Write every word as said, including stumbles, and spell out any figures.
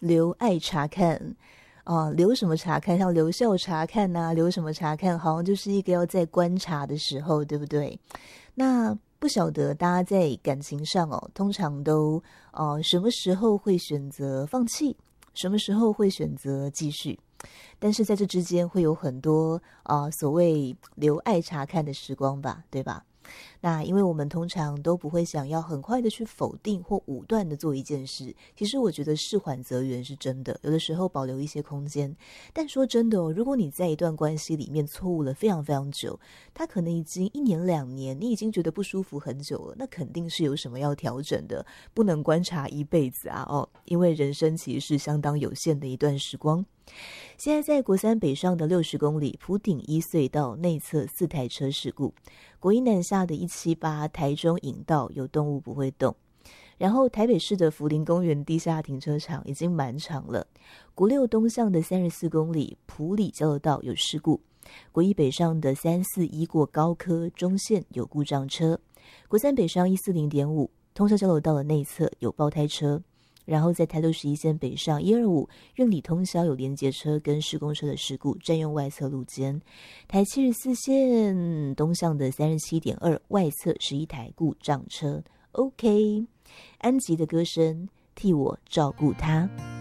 留爱查看啊，留什么查看？像留校查看啊，留什么查看？好像就是一个要在观察的时候，对不对？那不晓得大家在感情上哦，通常都呃什么时候会选择放弃，什么时候会选择继续？但是在这之间会有很多啊、呃、所谓留爱查看的时光吧，对吧？那因为我们通常都不会想要很快的去否定或武断的做一件事，其实我觉得事缓则圆是真的，有的时候保留一些空间。但说真的哦，如果你在一段关系里面错误了非常非常久，他可能已经一年两年，你已经觉得不舒服很久了，那肯定是有什么要调整的，不能观察一辈子啊哦，因为人生其实是相当有限的一段时光。现在在国三北上的六十公里埔顶一隧道内侧四台车事故，国一南下的一七八台中引道有动物不会动，然后台北市的福林公园地下停车场已经满场了，国六东向的三十四公里埔里交流道有事故，国一北上的三四一过高科中线有故障车，国三北上一四零点五通车交流道的内侧有爆胎车，然后在台六十一线北上一二五运里通宵有连接车跟施工车的事故，占用外侧路肩。台七十四线东向的三十七点二外侧十一台故障车。 OK， 安吉的歌声替我照顾他。